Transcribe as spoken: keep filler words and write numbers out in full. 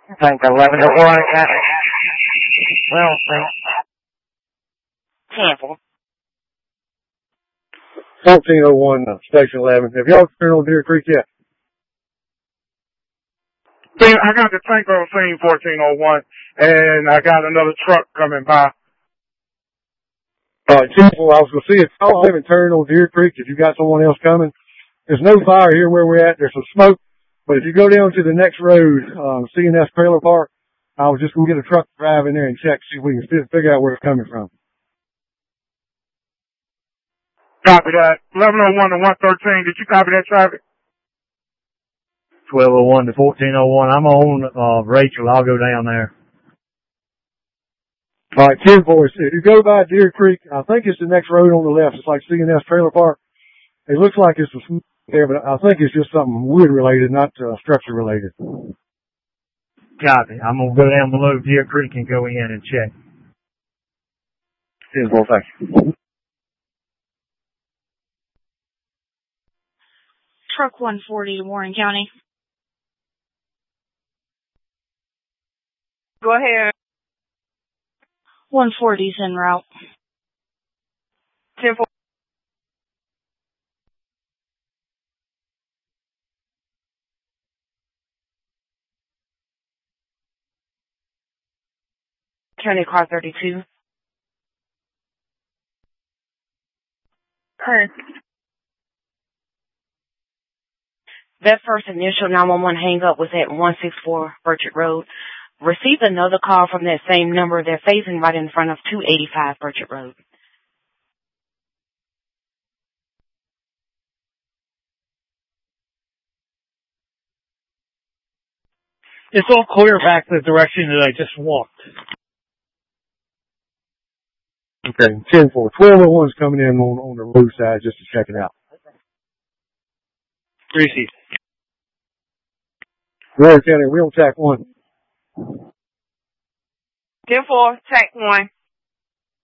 Tank eleven to one, got it. Well, Campbell. fourteen oh one, uh, Station eleven. Have y'all turned on Deer Creek yet? I got the tank on scene fourteen oh one, and I got another truck coming by. All right, Temple, I was going to see if y'all haven't turned on Deer Creek, if you got someone else coming. There's no fire here where we're at. There's some smoke. But if you go down to the next road, um, C and S Trailer Park, I was just going to get a truck to drive in there and check, see if we can f- figure out where it's coming from. Copy that. eleven oh one to one thirteen. Did you copy that traffic? twelve oh one to fourteen oh one. I'm on, uh, Rachel. I'll go down there. All right, ten four. If you go by Deer Creek, I think it's the next road on the left. It's like C and S Trailer Park. It looks like it's a smoke there, but I think it's just something wood related, not uh, structure related. Copy. I'm going to go down below Deer Creek and go in and check. ten four, thank you. Truck one forty, Warren County. Go ahead. one forty's en route. ten four. County car thirty-two. Hey. That first initial nine one one hang up was at one sixty-four Burchett Road. Received another call from that same number. They're phasing right in front of two eighty-five Burchett Road. It's all clear back the direction that I just walked. Okay, ten four. twelve oh one's coming in on, on the road side just to check it out. Received. Warren County, we on track one. ten four, tank one.